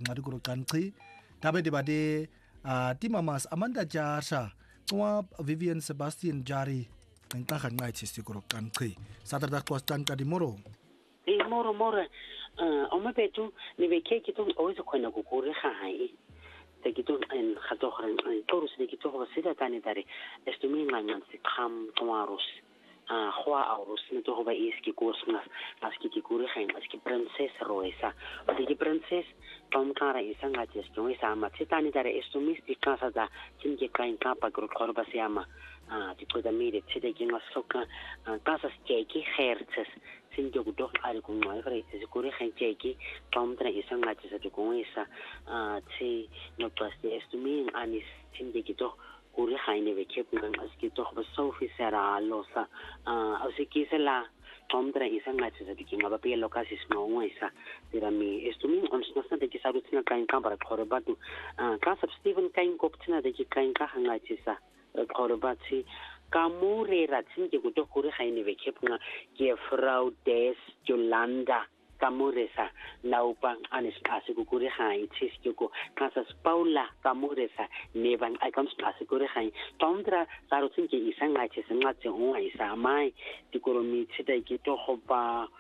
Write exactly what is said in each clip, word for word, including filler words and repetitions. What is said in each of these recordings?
ngadi kuro kanchi tabe de bade timamas Amanda Jasha twa Vivian Sebastian Jari ngqa ga ngai tsi kuro kanchi satarda kwastan ka di moro e moro moro o me betu ni be ke ke to o se khona go gore ga hai te ke to en khato khran to rus de ke to go se da tani dare esto mi ngan se kham toaros a khwa auros ne to go ba iski kosmas aski ki gore ga aski princess roesa o de princess tom kara isa nga jes ko isa ma tani dare esto mi sti casa da tin ke kain kapa gro korba se ama a ti ko da mi de tede ke ngasoka casa ke ki hertzes sin yo do ari con no re se corre gente aquí contra esa ngache se con esa ah si no pas de esto mi anis sin de quito corre haine ve que con as que to ba sofi será losa ah o se quise la contra esa ngache se que ngaba pe locasis no esa dira mi esto mi on no de que sabe tina kain para corba tu ah casa Steven kain koptina de que kain ka ngache sa corba si kamure ratsin ke go to gore ga ine be khepna ke Frau des Yolanda kamure sa naupa anes ase go gore ga itsis ke go casa Paula kamure sa ne ban I comes ase gore ga tondra sa rotsin ke isanga tse senga tse o isa mai tikoro mi tsita ke to go ba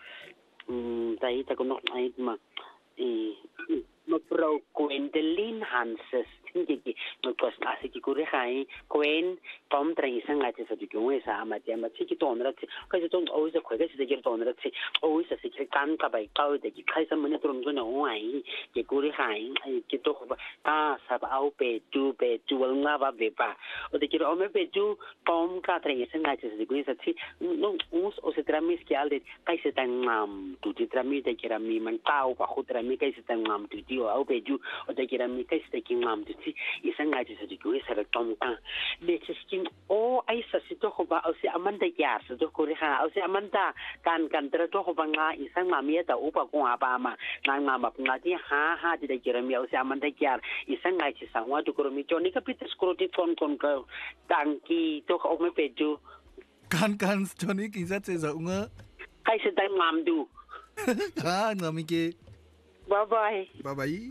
mm dai ta go no ai ma e no Frau Gwendoline Hanses tingi no pues ase ki gore gai Gwen tom tra isanga tse sa dikwe sa ama te ama tsi to onra tsi ka je to always a kwega tse ke to onra tsi always a se ke kan ka bai ka de ki kai sa mane to ro no ai ke gore gai ke to ba ta sa ba au pe tu pe tu wal nga ba be pa o de ki ro me pe tu tom ka tra isanga tse sa dikwe sa tsi no us o se tramis ke alde kai se tan ngam tu ti tramis de ki ra mi man tau ba khu tra mi kai se tan ngam tu ti o au pe tu o de ki ra mi kai se ki ngam tu isanga tse sa dikwe sa ra tom ka le tskin o ai sa se to go ba o se Amanda ya se to go re ga o se Amanda kan kan tra to go ba nga isanga mi ta o pa ko ba ma nga nga ma nga ti ha ha ti de kira mi o se Amanda ya isanga tse sa wa to ko mi to ni ka pita skroti kon kon ka tanki to go me pedu kan kan Tony ki sa tse za unga kai se dai mam du ha ngami ke bye bye bye bye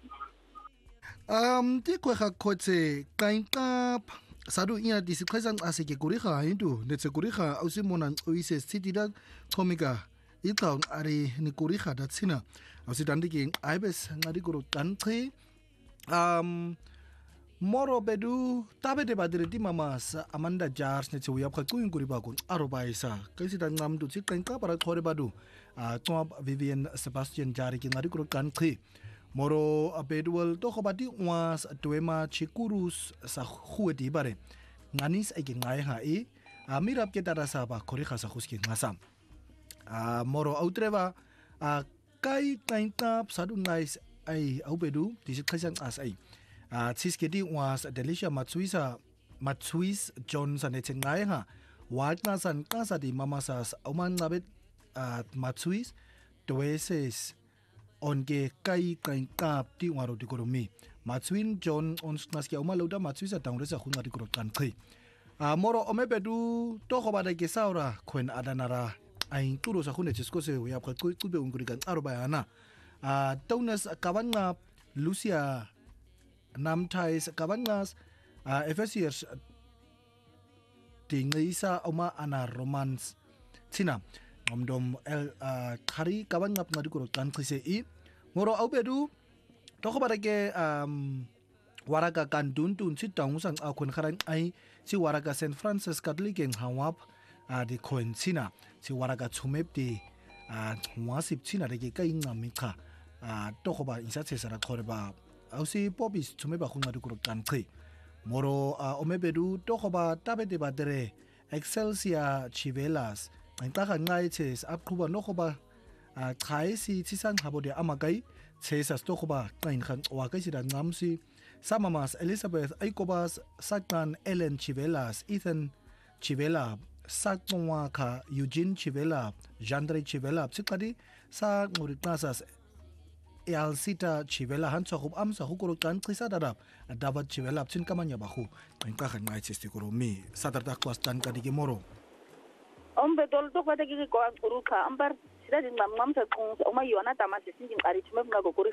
um ti ko ga khotse kain ka sadu ina disikhaisa ase ke guri ga hindu netse guri ga ausi mona o ise city da komika ita ari ni guri ga da tsina ausi dandi ke aibes ngadi guru tanche um moro bedu tabe de badre di mama Amanda Jars netse uya pha ku nguri ba ko arobaisa kasi da ngam du tsikeng ka para khore badu a to Vivian Sebastian Jari ke ngadi guru tanche moro abedwal to khobati was tuema chikurus sa khuedi bare nganis ege ngai ha e amirap ke tara sa ba khori khasa khuski ngasam a moro outreva a kai kain tap sadu ngais ai aubedu disi khasang as ai a tsiskedi was Delisha Matsuisa Matsuis Johnson et ngai ha wagna san kasa di mamasas auman ngabet a Matsuis toeses onge kai kain kap ti waro di koromi Matsuin John on snaski umaloda Matsuisa tangresa khunga di koro kan khai a moro omebedu to khobada ke saura khwen adanara ai turo sa khune chisko se ya khoi tube unguri kan aroba yana a tonus kabanga Lucia namtais kabangas a Efesiers tingisa oma ana romance tina omdom el khari kabangap ngadi koro kan khise i moro aubedu to khobada ke um waraka kan dun tun si tang sang a khon kharan ai si waraka Saint Francis Catholic en hawap a di khon sina si waraka chumep di a wasip sina de ke kai ngami kha a to khoba isa se sara khoreba ausi popis chumeba khunga di koro kan khi moro a omebedu to khoba tabe de badere Excelsia Chivelas anta kan ngai ches apkhuba no khoba a khai si chisang habode amakai chesas to khoba kain khan wa kai sida ngamsi samamas Elizabeth Aikobas Saktan Ellen Chivelas Ethan Chivela Sakwa kha Eugene Chivela Jandre Chivela psikadi sa nguriknasas Elsita Chivela hanso khub amsa hukuro kan khisa dadap dabat Chivela chin kamanya bakhu kain khan ngai ches tikoro mi satarda klas tan kadike moro ombe dol to kwata ki ko an kuruka ambar sida din mam mam sa kung o mai yona tama se sin ari chuma na ko kuri kai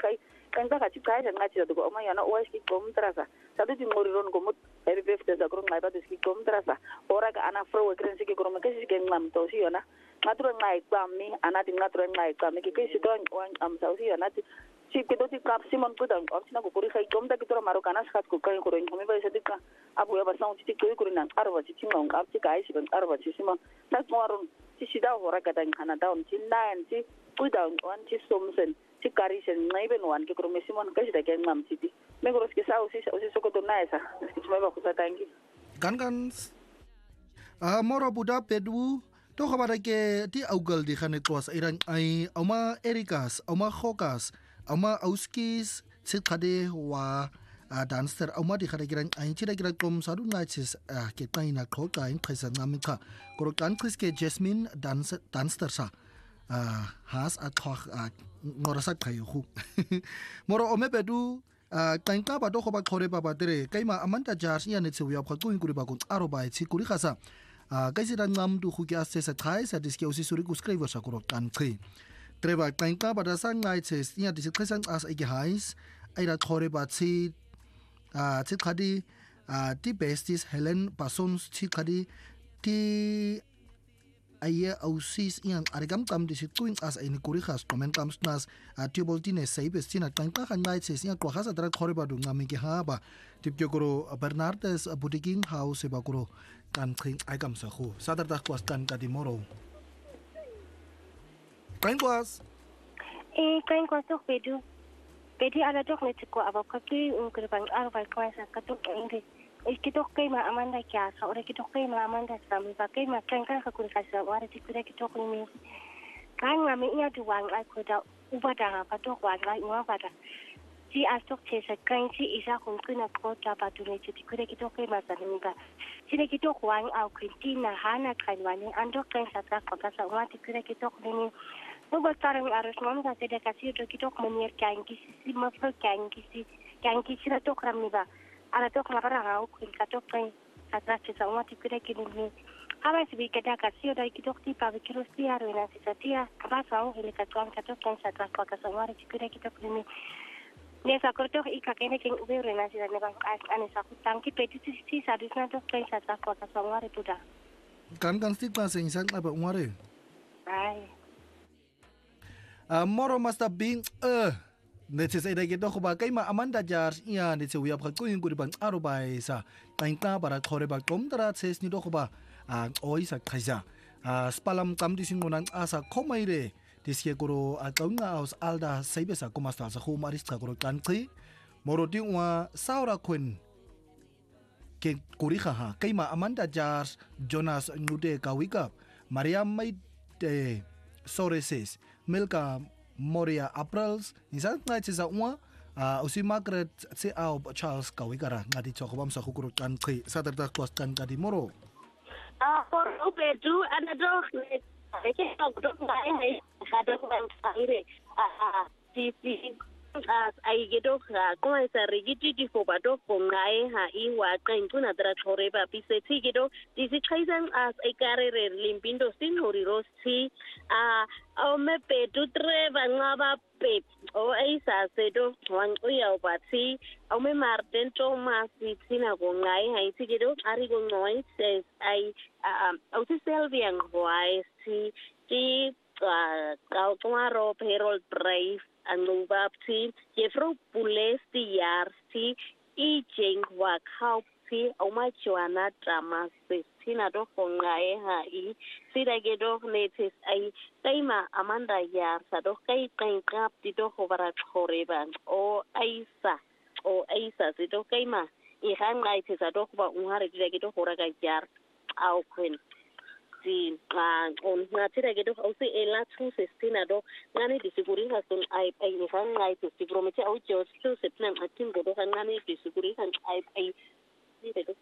kanza ka chikai ja ngati to oma yana o ski kom trasa sadu ti ngori ron komut happy birthday da kro ngai ba ski kom trasa ora ka ana fro kren ski kro ma kesi ken ngam to si yana ngatro ngai kwam mi ana ti ngatro ngai kwam mi ke si don wan am sa si yana ti si ke do ti kap simon ko dan op sina ko kuri khai kom da ki tro maro kana skat ko kai ko ron komi ba sa dikka abu ya ba sa ti ko ko nan arba ti ti ngam ap ti kai si ban arba ti simon sa ngwaron ti si da ora ka dan kana down ti nine ti pu down one ti somsen ti karisen ngai ben wan ke ko me simon ka si da ke ngam ti me ko ski sa o si o si so ko to na esa ti me ba ko sa tangi kan kan a moro buda pedu to khabara ke ti augal di khane twas iran ai oma erikas oma khokas oma auskis tsikade wa dancer oma di khare giran ai chira giran kom sadu ngachis ke taina khoka in khaisa ngamika koro kan khis ke jasmine dance dancer sa has a khok ngorasa khayu khu moro ome pedu kain ka ba do khoba khore ba ba tere kaima amanta jar ya ne tsuya kha kuin kuri ba ko aro ba chi kuri khasa kaisi ran ngam du khu kya se sa thai sa diske usi suri ku skriver sa koro kan khi treba kain ka ba da sang ngai che ya dis khasang as ai ge hais ai ra khore ba chi a chi khadi a ti besties Helen Pasons chi khadi ti aye ausis yang arigam kam disi tuing as ini kuri khas komen kam snas tubol tine saibes tina tangka kan ngai ses yang khas adra khore badu ngami ke ha ba tip ke goro Bernardes budiking house ba goro kan khing ai kam sa khu sadar da kwas kan ka di moro kain kwas eh kain kwas to pedu pedi ala dok ne tiko aba ka ki un kre bang ar ba kwas ka to inde Ikitok kay ma amanda kya sa ora kitok kay ma amanda sa mi ba kay ma kan kan ka kuri ka sa ora tikure kitok ni kan ma mi ya tu wang ai ko da uba da pa to wang ai wa ba da si astok che sa kan si isa kun kuna ko ta pa tu ne tikure kitok kay ma sa ni ba si ne kitok wang au kritina hana kan wani ando kan sa ka ko ka sa wa tikure kitok ni no ba tarang aros mam sa te da ka si to kitok manier kan ki si ma pro kan ki si kan ki si na to kram ni ba ala to kla para au kun ka to kai atra che sa uma tikure ki ni aba si bi kada ka si da ki to ti pa bi kiro si aro na si sa tia ba sa o hele ka to ka to kan sa tra ka sa uma tikure ki to ni ne sa ko to i ka kene king ube re na si da ne ba ani sa ku tang ki pe ti si sa dis na to kai sa tra ka sa uma re tu da kan kan sti pa se insan ba uma re ai a moro must have been uh Netes ay dagi to ba kay ma amanda jar iya netse uya pa ko yung kuribang arubay sa tainta para khore ba kom tara ses ni do ba ang oi sa khaisa spalam tam disin mo nan asa khomaire diske guru akaunga aus alda saibesa komasta sa khumaris ka guru kanti moroti wa saura kun ke kuriha ha kay ma amanda jar Jonas nude kawika Mariam may de soreses Milka Moria Aprils isang ngai sa uma usi Margaret si au Charles kawigara ngadi chokobam sa kukuru kan khi sadarda kwas kan kadi moro ah por opedu anadok ne ke dok ngai hai kadok ban aire ah si si as ai gedo ko esa rigiti di fo bado ko ngai ha i wa kan tuna dra chore ba pise ti gedo di si kaisan as ai karere limpindo sin hori rosi a o me pe tu treva ngaba pe o ai sa se do wan o ya ba ti o me marten to ma si sina ko ngai ha ti gedo ari go noi says ai o ti selvian why si ti ka ko ro payroll brave ang lubapti jefro pulesti yarti i jeng wa kaupi o ma chuana drama sina do kongae ha i sida gedo netis ai taima amanda yar sa do kai kai kap ti do hobara khoreban o aisa o aisa si do kaima i han ngai ti sa do ba unhare ti gedo horaga yar au kwen si on na tira gedo au se ela tu sestina do ngani disiguri hasun ai ai ni kan ngai tu si promete au jo tu setna atin do kan ngani disiguri kan ai ai ni de do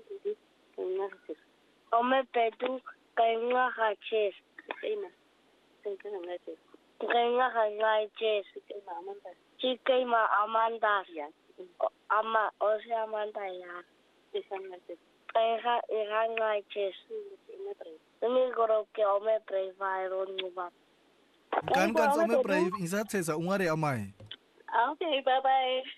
o me pedu kai nga ha ches ina sen kan ngai tu kai nga ha ngai ches chi kai ma amanda ya ama o se amanda ya san ngai tu kai ha ha ngai ches Demi goro ke ome brave vai ron muba. Kan kan ome brave insat se sa ungare amai. Okay, bye-bye.